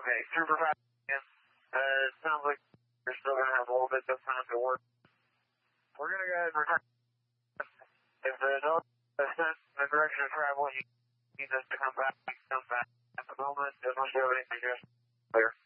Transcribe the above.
Okay, super fast. It sounds like you're still going to have a little bit of time to work. We're going to go ahead and return. If the note is sent in the direction of travel, you need us to come back. Come back. At the moment, doesn't show anything, just clear.